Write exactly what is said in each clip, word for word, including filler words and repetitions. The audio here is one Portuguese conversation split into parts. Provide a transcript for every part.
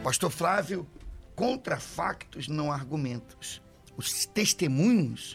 Pastor Flávio, contra factos, não argumentos. Os testemunhos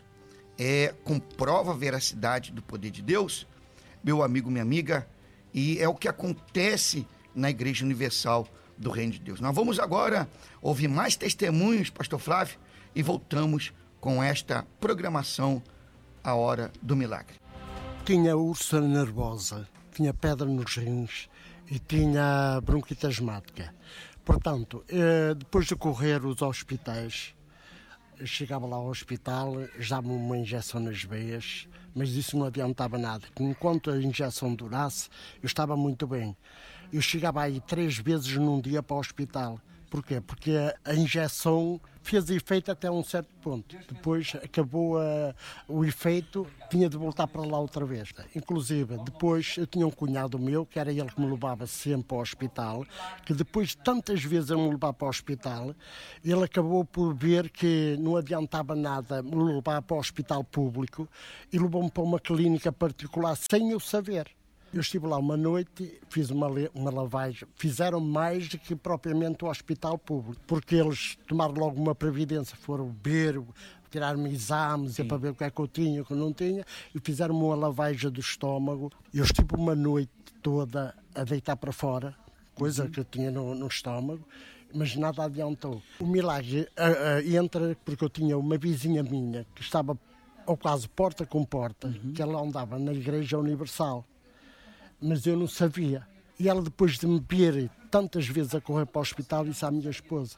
é, comprova a veracidade do poder de Deus, meu amigo, minha amiga, e é o que acontece na Igreja Universal do Reino de Deus. Nós vamos agora ouvir mais testemunhos, Pastor Flávio, e voltamos com esta programação, A Hora do Milagre. Tinha úlcera nervosa, tinha pedra nos rins e tinha bronquite asmática. Portanto, depois de correr os hospitais, eu chegava lá ao hospital, dava-me uma injeção nas veias, mas isso não adiantava nada. Enquanto a injeção durasse, eu estava muito bem. Eu chegava aí três vezes num dia para o hospital. Porquê? Porque a injeção fez efeito até um certo ponto. Depois acabou a, o efeito, tinha de voltar para lá outra vez. Inclusive, depois eu tinha um cunhado meu, que era ele que me levava sempre ao hospital, que depois de tantas vezes eu me levar para o hospital, ele acabou por ver que não adiantava nada me levar para o hospital público e levou-me para uma clínica particular sem eu saber. Eu estive lá uma noite, fiz uma, uma lavagem, fizeram mais do que propriamente o hospital público, porque eles tomaram logo uma previdência, foram ver, tirar-me exames e para ver o que é que eu tinha, o que eu não tinha, e fizeram uma lavagem do estômago. Eu estive uma noite toda a deitar para fora, coisa uhum. que eu tinha no, no estômago, mas nada adiantou. O milagre uh, uh, entra porque eu tinha uma vizinha minha que estava, ou quase porta com porta, uhum. que ela andava na Igreja Universal. Mas eu não sabia. E ela, depois de me ver tantas vezes a correr para o hospital, disse à minha esposa: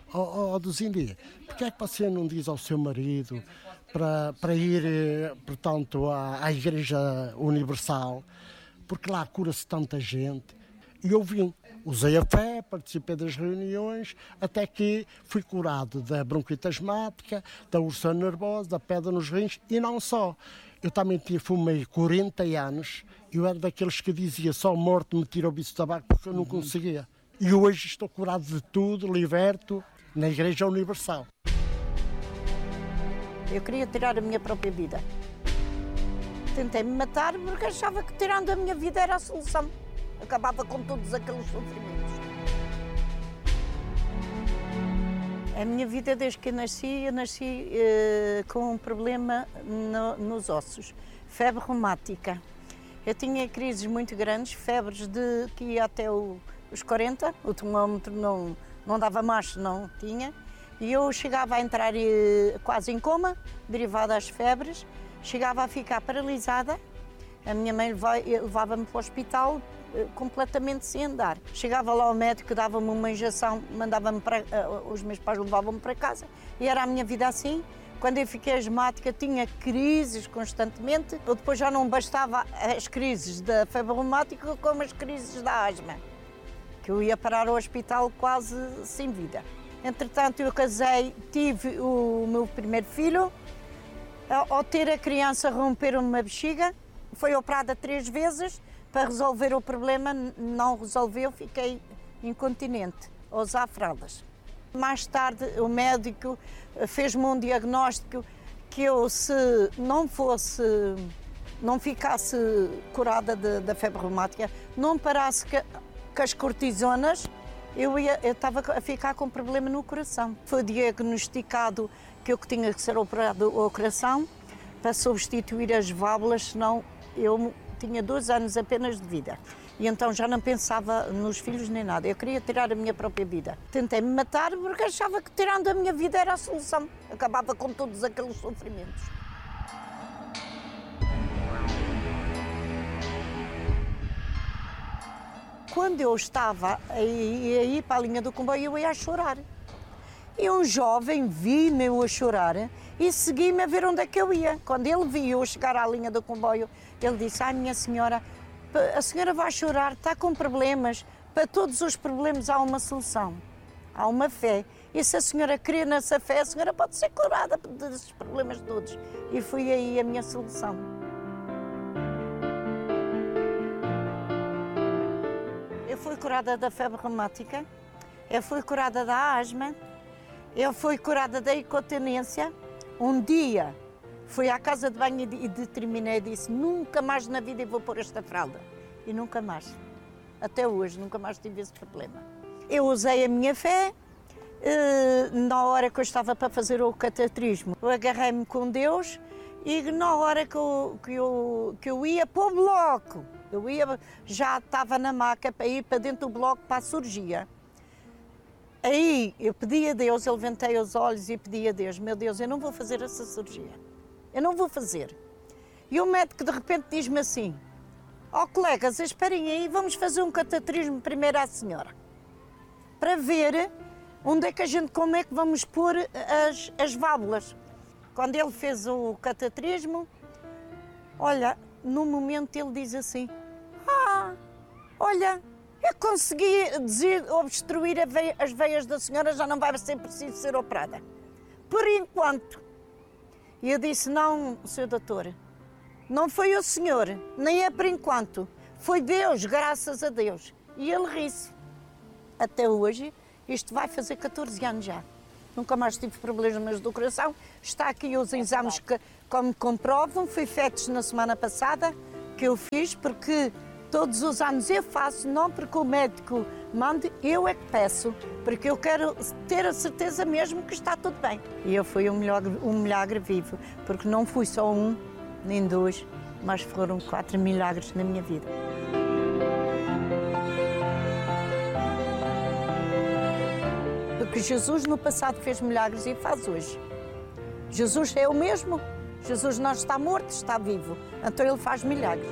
ó oh, oh, Duzindia, porquê é que você não diz ao seu marido para, para ir, portanto, à, à Igreja Universal, porque lá cura-se tanta gente. E eu vim, usei a fé, participei das reuniões, até que fui curado da bronquite asmática, da úlcera nervosa, da pedra nos rins, e não só. Eu também fumei quarenta anos, eu era daqueles que dizia só a morte me tira o bicho de tabaco porque eu não conseguia. E hoje estou curado de tudo, liberto, na Igreja Universal. Eu queria tirar a minha própria vida. Tentei me matar porque achava que tirando a minha vida era a solução. Acabava com todos aqueles sofrimentos. A minha vida, desde que eu nasci, eu nasci eh, com um problema no, nos ossos, febre reumática. Eu tinha crises muito grandes, febres de que ia até o, os quarenta, o termómetro não, não dava mais, não tinha. E eu chegava a entrar eh, quase em coma, derivada das febres, chegava a ficar paralisada. A minha mãe levava-me para o hospital completamente sem andar. Chegava lá ao médico, dava-me uma injeção, mandava-me para, os meus pais levavam-me para casa e era a minha vida assim. Quando eu fiquei asmática tinha crises constantemente, ou depois já não bastava as crises da febre reumática como as crises da asma, que eu ia parar ao hospital quase sem vida. Entretanto eu casei, tive o meu primeiro filho, ao ter a criança romperam-me uma bexiga, foi operada três vezes. Para resolver o problema, não resolveu, fiquei incontinente, a usar fraldas. Mais tarde, o médico fez-me um diagnóstico que eu, se não fosse, não ficasse curada de, da febre reumática, não parasse com as cortisonas, eu, ia, eu estava a ficar com problema no coração. Foi diagnosticado que eu tinha que ser operado o coração para substituir as válvulas, senão eu tinha dois anos apenas de vida e então já não pensava nos filhos nem nada. Eu queria tirar a minha própria vida. Tentei me matar porque achava que tirando a minha vida era a solução. Acabava com todos aqueles sofrimentos. Quando eu estava a ir para a linha do comboio, eu ia a chorar. E um jovem vi-me eu a chorar e segui-me a ver onde é que eu ia. Quando ele viu eu chegar à linha do comboio, ele disse: ai, minha senhora, a senhora vai chorar, está com problemas. Para todos os problemas há uma solução, há uma fé. E se a senhora crê nessa fé, a senhora pode ser curada desses problemas todos. E foi aí a minha solução. Eu fui curada da febre reumática, eu fui curada da asma, eu fui curada da incontinência. Um dia fui à casa de banho e determinei e disse: nunca mais na vida eu vou pôr esta fralda. E nunca mais. Até hoje, nunca mais tive esse problema. Eu usei a minha fé, na hora que eu estava para fazer o catecismo, eu agarrei-me com Deus e na hora que eu, que eu, que eu ia para o bloco, eu ia, já estava na maca para ir para dentro do bloco para a cirurgia. Aí eu pedi a Deus, eu levantei os olhos e pedi a Deus, meu Deus, eu não vou fazer essa cirurgia, eu não vou fazer. E o médico de repente diz-me assim, ó oh, colegas, esperem aí, vamos fazer um cateterismo primeiro à senhora, para ver onde é que a gente, como é que vamos pôr as, as válvulas. Quando ele fez o cateterismo, olha, no momento ele diz assim, ah, olha, eu consegui obstruir veia, as veias da senhora, já não vai ser preciso ser operada. Por enquanto. E eu disse, não, senhor doutor, não foi o senhor, nem é por enquanto. Foi Deus, graças a Deus. E ele ri-se. Até hoje, isto vai fazer catorze anos já. Nunca mais tive problemas do coração. Está aqui os exames que, como comprovam, foi feitos na semana passada, que eu fiz, porque todos os anos eu faço, não porque o médico mande, eu é que peço, porque eu quero ter a certeza mesmo que está tudo bem. E eu fui um milagre, um milagre vivo, porque não fui só um, nem dois, mas foram quatro milagres na minha vida. Porque Jesus no passado fez milagres e faz hoje. Jesus é o mesmo. Jesus não está morto, está vivo. Então ele faz milagres.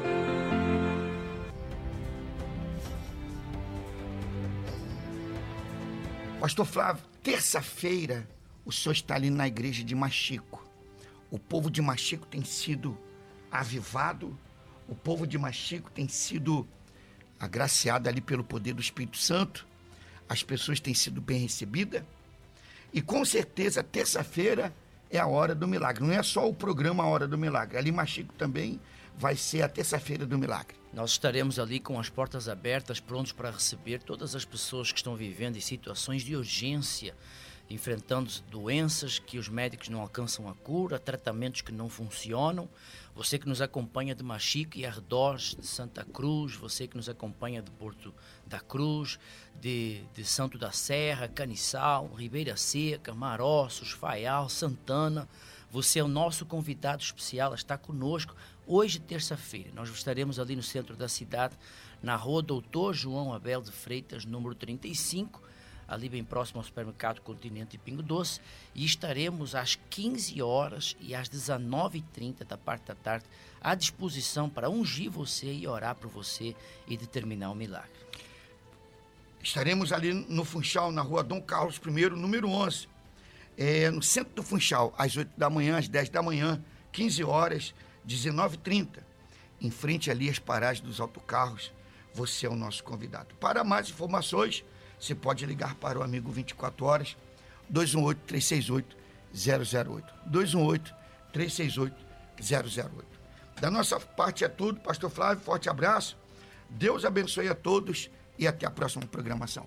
Pastor Flávio, terça-feira o senhor está ali na igreja de Machico. O povo de Machico tem sido avivado, o povo de Machico tem sido agraciado ali pelo poder do Espírito Santo, as pessoas têm sido bem recebidas e com certeza terça-feira é a hora do milagre. Não é só o programa A Hora do Milagre, ali em Machico também vai ser a terça-feira do milagre. Nós estaremos ali com as portas abertas, prontos para receber todas as pessoas que estão vivendo em situações de urgência, enfrentando doenças que os médicos não alcançam a cura, tratamentos que não funcionam. Você que nos acompanha de Machico e arredores de Santa Cruz, você que nos acompanha de Porto da Cruz, de, de Santo da Serra, Caniçal, Ribeira Seca, Maroços, Faial, Santana, você é o nosso convidado especial a estar conosco hoje, terça-feira. Nós estaremos ali no centro da cidade, na rua Doutor João Abel de Freitas, número trinta e cinco, ali bem próximo ao supermercado Continente e Pingo Doce, e estaremos às quinze horas e às dezenove e trinta da parte da tarde à disposição para ungir você e orar por você e determinar o milagre. Estaremos ali no Funchal, na rua Dom Carlos I, número onze, é, no centro do Funchal, às oito da manhã, às dez da manhã, quinze horas, dezenove e trinta, em frente ali às paragens dos autocarros. Você é o nosso convidado. Para mais informações, você pode ligar para o amigo vinte e quatro horas, dois um oito, três seis oito, zero zero oito. dois um oito, três seis oito, zero zero oito. Da nossa parte é tudo, Pastor Flávio, forte abraço. Deus abençoe a todos e até a próxima programação.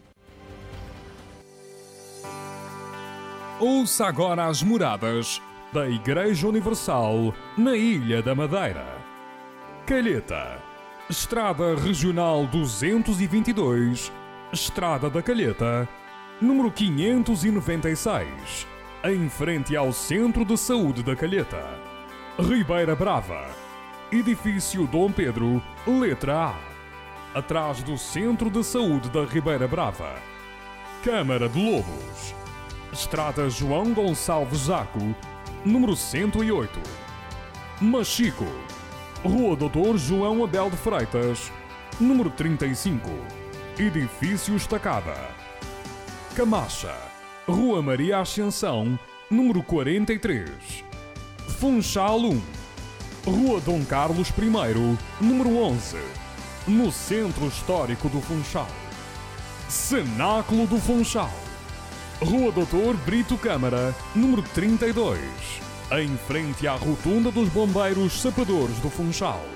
Ouça agora as moradas da Igreja Universal na Ilha da Madeira. Calheta, Estrada Regional duzentos e vinte e dois, Estrada da Calheta, número quinhentos e noventa e seis, em frente ao Centro de Saúde da Calheta. Ribeira Brava, Edifício Dom Pedro, letra A, atrás do Centro de Saúde da Ribeira Brava. Câmara de Lobos, Estrada João Gonçalves Zaco, número cento e oito. Machico, Rua Doutor João Abel de Freitas, número trinta e cinco, Edifício Estacada. Camacha, Rua Maria Ascensão, número quarenta e três. Funchal um, Rua Dom Carlos I, número onze, no Centro Histórico do Funchal. Cenáculo do Funchal, Rua Doutor Brito Câmara, número trinta e dois, em frente à Rotunda dos Bombeiros Sapadores do Funchal.